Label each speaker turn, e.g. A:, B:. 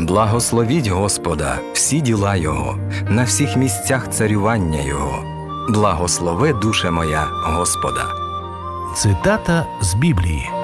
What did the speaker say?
A: Благословіть Господа всі діла Його, на всіх місцях царювання Його. Благослови, душе моя, Господа.
B: Цитата з Біблії.